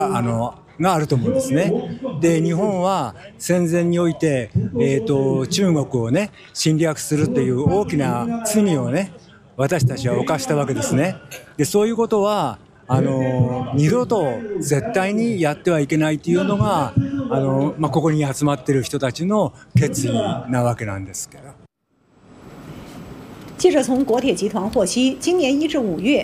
があると思うんですね。で、日本は戦前において、中国をね、侵略するという大きな罪をね、私たちは犯したわけですね。で、そういうことは、二度と絶対にやってはいけないというのが、ここに集まっている人たちの決意なわけなんですけど。 记者从国铁集团获悉，今年1至5月，